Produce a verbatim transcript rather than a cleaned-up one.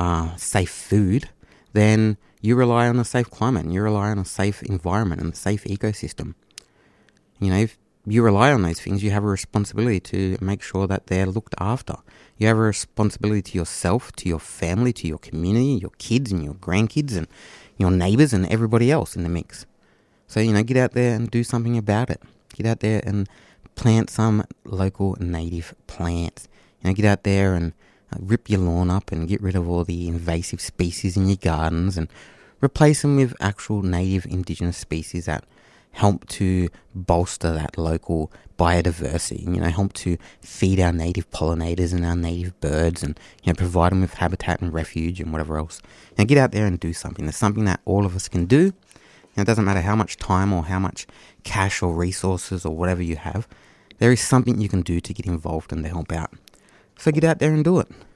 uh, safe food, then you rely on a safe climate and you rely on a safe environment and a safe ecosystem. You know, if you rely on those things, you have a responsibility to make sure that they're looked after. You have a responsibility to yourself, to your family, to your community, your kids and your grandkids and your neighbours and everybody else in the mix. So, you know, get out there and do something about it. Get out there and plant some local native plants. You know, get out there and uh, rip your lawn up and get rid of all the invasive species in your gardens and replace them with actual native indigenous species that help to bolster that local biodiversity, you know, help to feed our native pollinators and our native birds and, you know, provide them with habitat and refuge and whatever else. Now get out there and do something. There's something that all of us can do. You know, it doesn't matter how much time or how much cash or resources or whatever you have. There is something you can do to get involved and to help out. So get out there and do it.